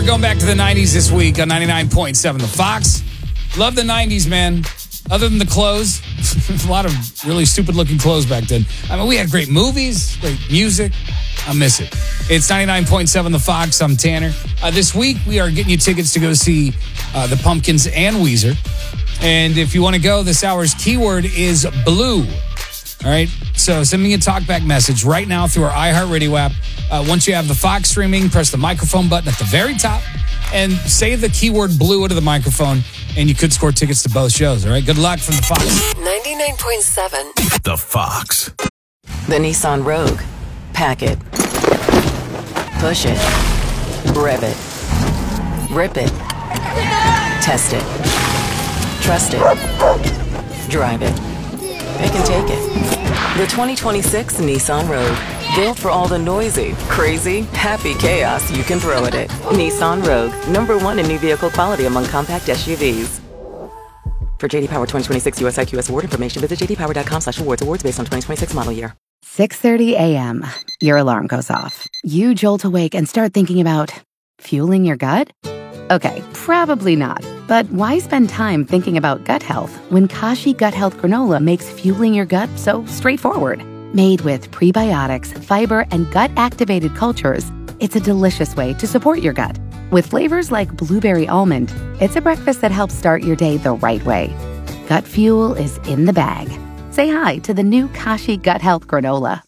going back to the 90s this week on 99.7 The Fox. Love the 90s, man. Other than the clothes, a lot of really stupid-looking clothes back then. I mean, we had great movies, great music. I miss it. It's 99.7 The Fox. I'm Tanner. This week, we are getting you tickets to go see the Pumpkins and Weezer. And if you want to go, this hour's keyword is blue. All right? So send me a talkback message right now through our iHeartRadio app. Once you have the Fox streaming, press the microphone button at the very top and say the keyword blue into the microphone, and you could score tickets to both shows. All right? Good luck from The Fox. 99.7 The Fox. The Nissan Rogue. Pack it. Push it. Rev it. Rip it. Test it. Trust it. Drive it. Pick and take it. The 2026 Nissan Rogue. Built for all the noisy, crazy, happy chaos you can throw at it. Nissan Rogue. #1 in new vehicle quality among compact SUVs. For JD Power 2026 US IQS award information, visit jdpower.com/awards. Awards based on 2026 model year. 6:30 a.m. Your alarm goes off. You jolt awake and start thinking about fueling your gut? Okay, probably not. But why spend time thinking about gut health when Kashi Gut Health Granola makes fueling your gut so straightforward? Made with prebiotics, fiber, and gut-activated cultures, it's a delicious way to support your gut. With flavors like blueberry almond, it's a breakfast that helps start your day the right way. Gut fuel is in the bag. Say hi to the new Kashi Gut Health Granola.